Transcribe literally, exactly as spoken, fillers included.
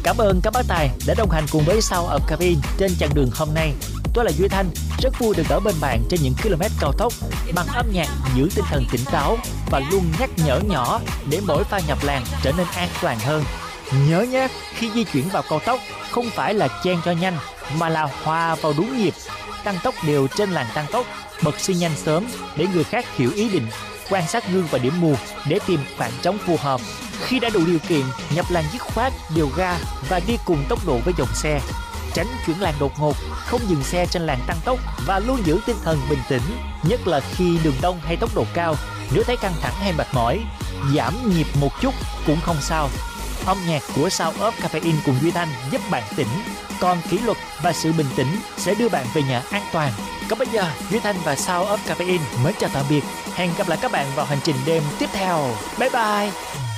Cảm ơn các bác tài đã đồng hành cùng với Sound of Caffeine trên chặng đường hôm nay. Tôi là Duy Thanh, rất vui được ở bên bạn trên những km cao tốc bằng âm nhạc giữ tinh thần tỉnh táo và luôn nhắc nhở nhỏ để mỗi pha nhập làn trở nên an toàn hơn. Nhớ nhé, khi di chuyển vào cao tốc không phải là chen cho nhanh mà là hòa vào đúng nhịp, tăng tốc đều trên làn tăng tốc, bật xi nhan sớm để người khác hiểu ý định, quan sát gương và điểm mù để tìm khoảng trống phù hợp. Khi đã đủ điều kiện, nhập làn dứt khoát, điều ga và đi cùng tốc độ với dòng xe. Tránh chuyển làn đột ngột, không dừng xe trên làn tăng tốc và luôn giữ tinh thần bình tĩnh, nhất là khi đường đông hay tốc độ cao. Nếu thấy căng thẳng hay mệt mỏi, giảm nhịp một chút cũng không sao. Âm nhạc của Sound of Caffeine cùng Duy Thanh giúp bạn tỉnh, còn kỷ luật và sự bình tĩnh sẽ đưa bạn về nhà an toàn. Còn bây giờ, Duy Thanh và Sound of Caffeine mến chào tạm biệt. Hẹn gặp lại các bạn vào hành trình đêm tiếp theo. Bye bye!